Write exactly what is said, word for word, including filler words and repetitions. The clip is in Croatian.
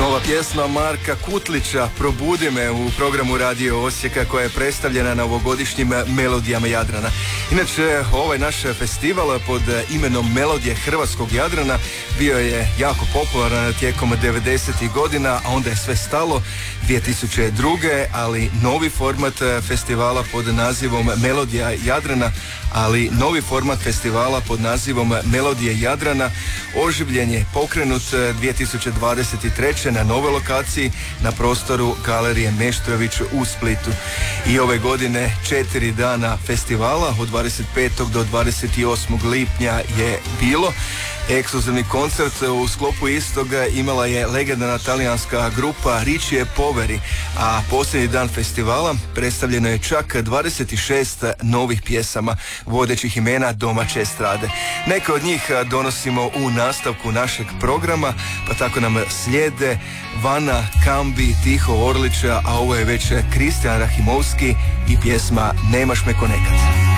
Nova pjesma Marka Kutlića Probudi me u programu Radio Osijeka koja je predstavljena na ovogodišnjim Melodijama Jadrana. Inače, ovaj naš festival pod imenom Melodije Hrvatskog Jadrana bio je jako popularan tijekom devedesetih godina, a onda je sve stalo dvije tisuće druge. ali novi format festivala pod nazivom Melodija Jadrana, ali novi format festivala pod nazivom Melodije Jadrana oživljen je pokrenut dvije tisuće dvadeset treće. na novoj lokaciji na prostoru Galerije Meštrović u Splitu. I ove godine četiri dana festivala od dvadeset petog do dvadeset osmog lipnja je bilo. Ekskluzivni koncert u sklopu istoga imala je legendarna talijanska grupa Ricci Poveri, a posljednji dan festivala predstavljeno je čak dvadeset šest novih pjesama vodećih imena domaće estrade. Neke od njih donosimo u nastavku našeg programa, pa tako nam slijede Vana, Kambi, Tiho Orlića, a ovo je već Kristijan Rahimovski i pjesma Nemaš me ko nekad.